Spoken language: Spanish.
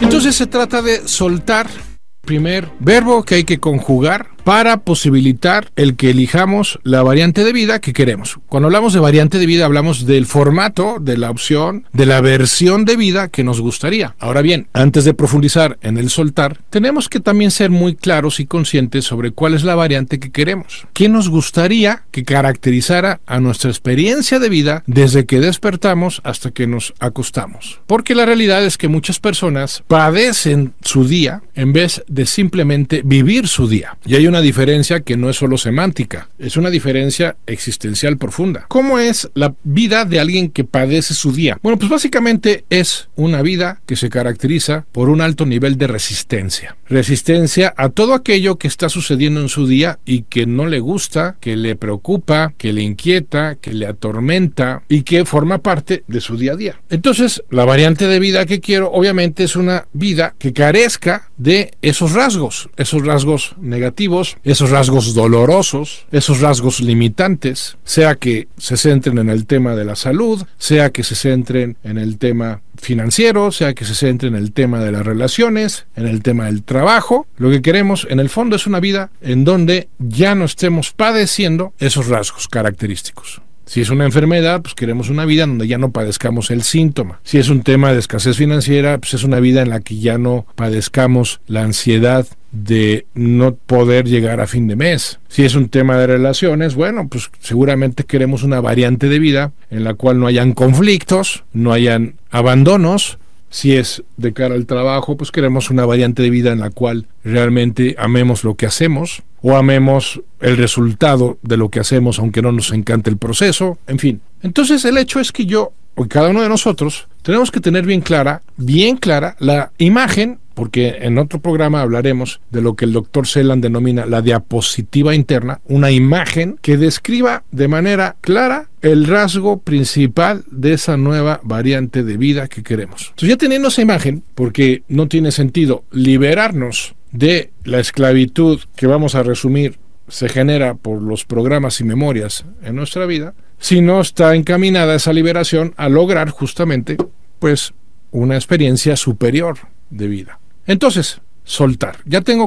Entonces se trata de soltar, primer verbo que hay que conjugar para posibilitar el que elijamos la variante de vida que queremos. Cuando hablamos de variante de vida, hablamos del formato, de la opción, de la versión de vida que nos gustaría. Ahora bien, antes de profundizar en el soltar, tenemos que también ser muy claros y conscientes sobre cuál es la variante que queremos. ¿Qué nos gustaría que caracterizara a nuestra experiencia de vida desde que despertamos hasta que nos acostamos? Porque la realidad es que muchas personas padecen su día en vez de simplemente vivir su día. Y hay una diferencia que no es solo semántica, es una diferencia existencial profunda. ¿Cómo es la vida de alguien que padece su día? Bueno, pues básicamente es una vida que se caracteriza por un alto nivel de resistencia. Resistencia a todo aquello que está sucediendo en su día y que no le gusta, que le preocupa, que le inquieta, que le atormenta y que forma parte de su día a día. Entonces, la variante de vida que quiero, obviamente, es una vida que carezca de esos rasgos negativos, esos rasgos dolorosos, esos rasgos limitantes, sea que se centren en el tema de la salud, sea que se centren en el tema financiero, sea que se centren en el tema de las relaciones, en el tema del trabajo. Lo que queremos en el fondo es una vida en donde ya no estemos padeciendo esos rasgos característicos. Si es una enfermedad, pues queremos una vida donde ya no padezcamos el síntoma. Si es un tema de escasez financiera, pues es una vida en la que ya no padezcamos la ansiedad de no poder llegar a fin de mes. Si es un tema de relaciones, bueno, pues seguramente queremos una variante de vida en la cual no hayan conflictos, no hayan abandonos. Si es de cara al trabajo, pues queremos una variante de vida en la cual realmente amemos lo que hacemos o amemos el resultado de lo que hacemos, aunque no nos encante el proceso, en fin. Entonces el hecho es que yo, o cada uno de nosotros, tenemos que tener bien clara la imagen, porque en otro programa hablaremos de lo que el Dr. Celan denomina la diapositiva interna, una imagen que describa de manera clara el rasgo principal de esa nueva variante de vida que queremos. Entonces, ya teniendo esa imagen, porque no tiene sentido liberarnos de la esclavitud que vamos a resumir se genera por los programas y memorias en nuestra vida, si no está encaminada esa liberación a lograr justamente, pues, una experiencia superior de vida. Entonces, soltar. Ya tengo